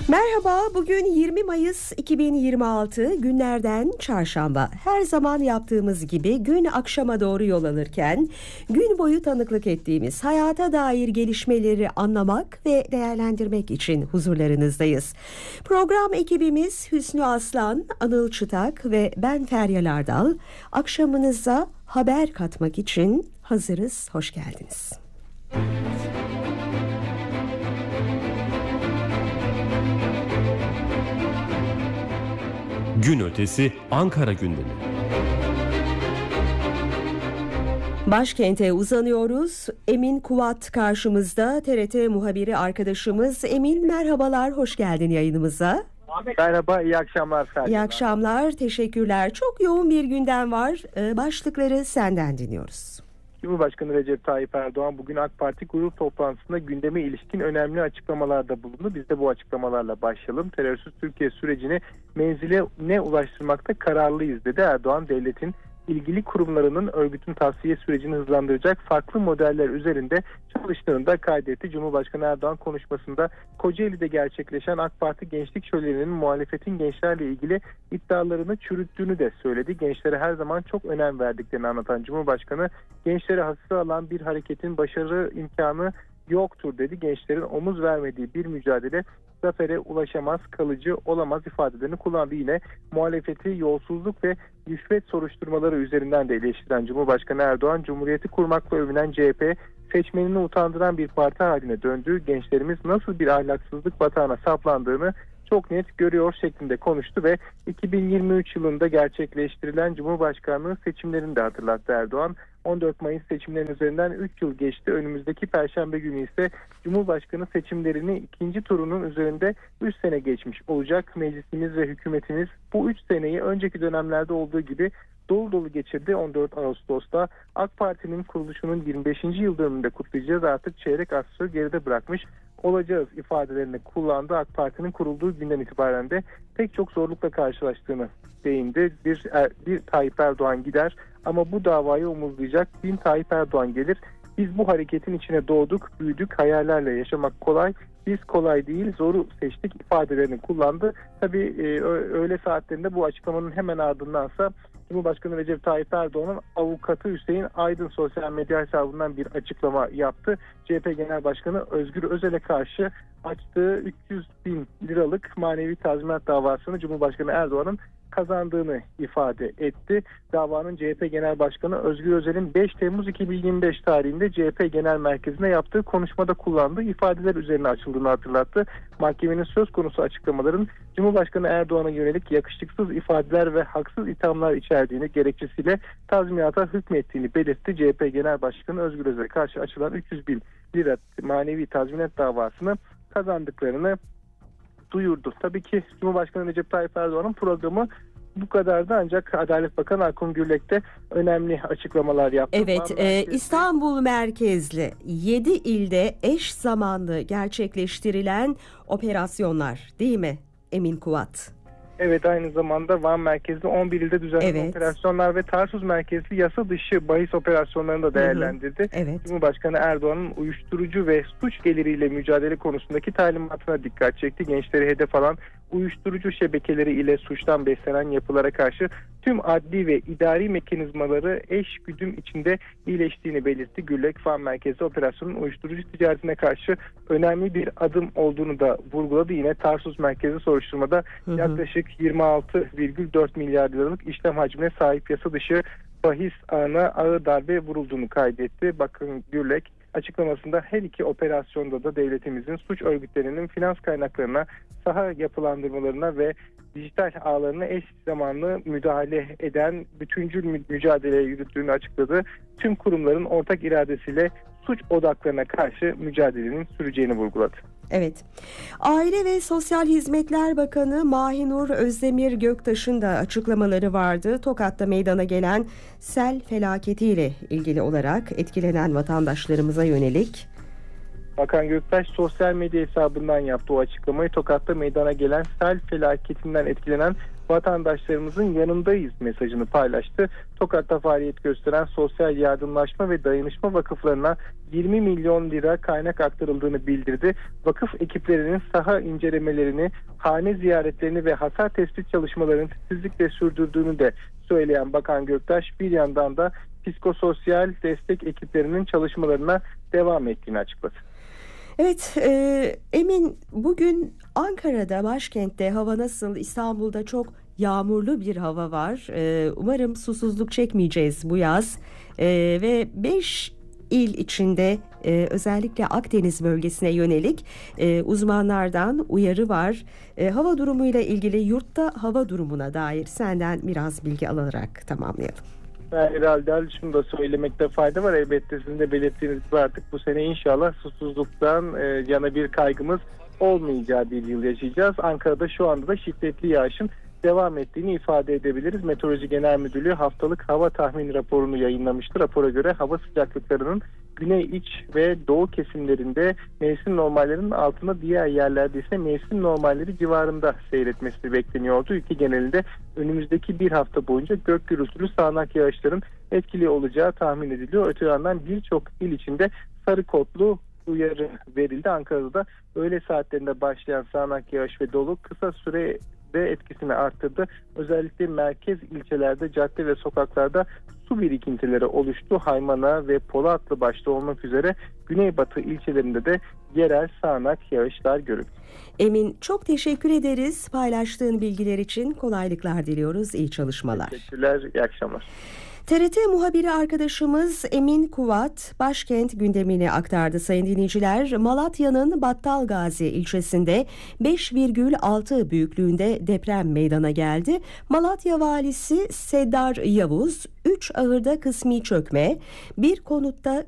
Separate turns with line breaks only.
Merhaba, bugün 20 Mayıs 2026, günlerden çarşamba. Her zaman yaptığımız gibi gün akşama doğru yol alırken gün boyu tanıklık ettiğimiz hayata dair gelişmeleri anlamak ve değerlendirmek için huzurlarınızdayız. Program ekibimiz Hüsnü Aslan, Anıl Çıtak ve ben Feryal Ardal. Akşamınıza haber katmak için hazırız. Hoş geldiniz.
Gün ötesi Ankara gündemi.
Başkente uzanıyoruz. Emin Kuvat karşımızda, TRT muhabiri arkadaşımız. Emin, merhabalar, hoş geldin yayınımıza.
Merhaba, iyi akşamlar.
İyi akşamlar, teşekkürler. Çok yoğun bir gündem var. Başlıkları senden dinliyoruz.
Cumhurbaşkanı Recep Tayyip Erdoğan bugün AK Parti grup toplantısında gündeme ilişkin önemli açıklamalarda bulundu. Biz de bu açıklamalarla başlayalım. Terörsüz Türkiye sürecini menziline ulaştırmakta kararlıyız dedi. Erdoğan, devletin ilgili kurumlarının örgütün tavsiye sürecini hızlandıracak farklı modeller üzerinde çalıştığını da kaydetti. Cumhurbaşkanı Erdoğan konuşmasında Kocaeli'de gerçekleşen AK Parti Gençlik Şöleni'nin muhalefetin gençlerle ilgili iddialarını çürüttüğünü de söyledi. Gençlere her zaman çok önem verdiklerini anlatan Cumhurbaşkanı, gençleri hafife alan bir hareketin başarı imkanı yoktur dedi. Gençlerin omuz vermediği bir mücadele zafere ulaşamaz, kalıcı olamaz ifadelerini kullandı. Yine muhalefeti yolsuzluk ve rüşvet soruşturmaları üzerinden de eleştiren Cumhurbaşkanı Erdoğan, Cumhuriyeti kurmakla övünen CHP seçmenini utandıran bir parti haline döndü. Gençlerimiz nasıl bir ahlaksızlık batağına saplandığını çok net görüyor şeklinde konuştu ve 2023 yılında gerçekleştirilen Cumhurbaşkanlığı seçimlerini de hatırlattı Erdoğan. 14 Mayıs seçimlerinin üzerinden 3 yıl geçti. Önümüzdeki Perşembe günü ise Cumhurbaşkanı seçimlerini ikinci turunun üzerinde 3 sene geçmiş olacak. Meclisimiz ve hükümetimiz bu 3 seneyi önceki dönemlerde olduğu gibi dolu dolu geçirdi. 14 Ağustos'ta AK Parti'nin kuruluşunun 25. yıl dönümünde kutlayacağız. Artık çeyrek asrı geride bırakmış olacağız ifadelerini kullandı. AK Parti'nin kurulduğu günden itibaren de pek çok zorlukla karşılaştığını değindi. Bir Tayyip Erdoğan gider ama bu davayı omuzlayacak 1000 Tayyip Erdoğan gelir. Biz bu hareketin içine doğduk, büyüdük, hayallerle yaşamak kolay. Biz kolay değil, zoru seçtik ifadelerini kullandı. Tabii öğle saatlerinde bu açıklamanın hemen ardındansa Cumhurbaşkanı Recep Tayyip Erdoğan'ın avukatı Hüseyin Aydın sosyal medya hesabından bir açıklama yaptı. CHP Genel Başkanı Özgür Özel'e karşı açtığı 300.000 liralık manevi tazminat davasını Cumhurbaşkanı Erdoğan'ın kazandığını ifade etti. Davanın CHP Genel Başkanı Özgür Özel'in 5 Temmuz 2025 tarihinde CHP Genel Merkezi'ne yaptığı konuşmada kullandığı ifadeler üzerine açıldığını hatırlattı. Mahkemenin söz konusu açıklamaların Cumhurbaşkanı Erdoğan'a yönelik yakışıksız ifadeler ve haksız ithamlar içerdiğini gerekçesiyle tazminata hükmettiğini belirtti. CHP Genel Başkanı Özgür Özel'e karşı açılan 300.000 lira manevi tazminat davasını kazandıklarını duyurdu. Tabii ki Cumhurbaşkanı Recep Tayyip Erdoğan'ın programı bu kadardı, ancak Adalet Bakanı Akın Gürlek de önemli açıklamalar yaptı.
Evet, İstanbul merkezli 7 ilde eş zamanlı gerçekleştirilen operasyonlar, değil mi Emin Kuvat?
Evet, aynı zamanda Van merkezli 11 ilde düzenlenen operasyonlar ve Tarsus merkezli yasa dışı bahis operasyonlarını da değerlendirdi.
Evet.
Cumhurbaşkanı Erdoğan'ın uyuşturucu ve suç geliriyle mücadele konusundaki talimatına dikkat çekti. Gençleri hedef alan uyuşturucu şebekeleri ile suçtan beslenen yapılara karşı tüm adli ve idari mekanizmaları eş güdüm içinde iyileştiğini belirtti. Gürlek, Van merkezli operasyonun uyuşturucu ticaretine karşı önemli bir adım olduğunu da vurguladı. Yine Tarsus merkezli soruşturmada yaklaşık 26,4 milyar liralık işlem hacmine sahip yasa dışı bahis ağına ağır darbe vurulduğunu kaydetti. Bakın, Gürlek açıklamasında her iki operasyonda da devletimizin suç örgütlerinin finans kaynaklarına, saha yapılandırmalarına ve dijital ağlarına eş zamanlı müdahale eden bütüncül mücadele yürüttüğünü açıkladı. Tüm kurumların ortak iradesiyle suç odaklarına karşı mücadelenin süreceğini vurguladı.
Evet. Aile ve Sosyal Hizmetler Bakanı Mahinur Özdemir Göktaş'ın da açıklamaları vardı. Tokat'ta meydana gelen sel felaketiyle ilgili olarak etkilenen vatandaşlarımıza yönelik.
Bakan Göktaş sosyal medya hesabından yaptı o açıklamayı. Tokat'ta meydana gelen sel felaketinden etkilenen vatandaşlarımızın yanındayız mesajını paylaştı. Tokat'ta faaliyet gösteren Sosyal Yardımlaşma ve Dayanışma vakıflarına 20 milyon lira kaynak aktarıldığını bildirdi. Vakıf ekiplerinin saha incelemelerini, hane ziyaretlerini ve hasar tespit çalışmalarını titizlikle sürdürdüğünü de söyleyen Bakan Göktaş, bir yandan da psikososyal destek ekiplerinin çalışmalarına devam ettiğini açıkladı.
Evet, Emin, bugün Ankara'da, başkentte hava nasıl? İstanbul'da çok yağmurlu bir hava var. Umarım susuzluk çekmeyeceğiz bu yaz. Ve 5 il içinde özellikle Akdeniz bölgesine yönelik uzmanlardan uyarı var. Hava durumuyla ilgili yurtta hava durumuna dair senden biraz bilgi alarak tamamlayalım.
Herhalde şunu da söylemekte fayda var. Elbette sizin de belirttiğiniz gibi artık bu sene inşallah susuzluktan yana bir kaygımız olmayacağı bir yıl yaşayacağız. Ankara'da şu anda da şiddetli yağışın devam ettiğini ifade edebiliriz. Meteoroloji Genel Müdürlüğü haftalık hava tahmini raporunu yayınlamıştı. Rapora göre hava sıcaklıklarının güney iç ve doğu kesimlerinde mevsim normallerinin altında, diğer yerlerde ise mevsim normalleri civarında seyretmesi bekleniyordu. Ülke genelinde önümüzdeki bir hafta boyunca gök gürültülü sağanak yağışların etkili olacağı tahmin ediliyor. Öte yandan birçok il içinde sarı kodlu uyarı verildi. Ankara'da da öğle saatlerinde başlayan sağanak yağış ve dolu kısa sürede etkisini arttırdı. Özellikle merkez ilçelerde, cadde ve sokaklarda su birikintileri oluştu. Haymana ve Polatlı başta olmak üzere güneybatı ilçelerinde de yerel sağanak yağışlar görüldü.
Emin, çok teşekkür ederiz. Paylaştığın bilgiler için kolaylıklar diliyoruz. İyi çalışmalar.
Teşekkürler, iyi akşamlar.
TRT muhabiri arkadaşımız Emin Kuvat başkent gündemini aktardı sayın dinleyiciler. Malatya'nın Battalgazi ilçesinde 5,6 büyüklüğünde deprem meydana geldi. Malatya valisi Seddar Yavuz 3 ahırda kısmi çökme, bir konutta